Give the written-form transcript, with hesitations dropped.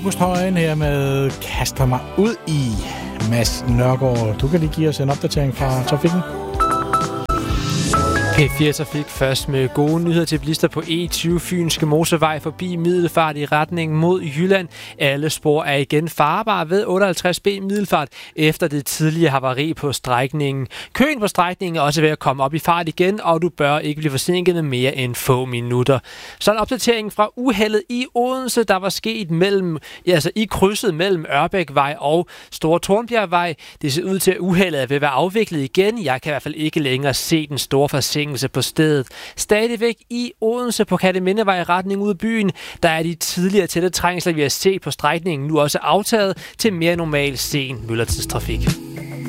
Augusthøjen her med Kaster mig ud i Mads Nørgaard. Du kan lige give os en opdatering fra trafikken. P4 Trafik først med gode nyheder til bilister på E20 Fynske Motorvej forbi Middelfart i retning mod Jylland. Alle spor er igen farbare ved 58B Middelfart efter det tidligere havari på strækningen. Køen på strækningen er også ved at komme op i fart igen, og du bør ikke blive forsinket med mere end få minutter. Så en opdatering fra uheldet i Odense, der var sket i krydset mellem Ørbækvej og Store Tornbjergvej. Det ser ud til, at uheldet er ved at være afviklet igen. Jeg kan i hvert fald ikke længere se den store forsinkelse på stedet. Stadigvæk i Odense på Kattemindevej i retning ud af byen, der er de tidligere tætte trængsler, vi har set på strækningen, nu også aftaget til mere normal sen myldretidstrafik.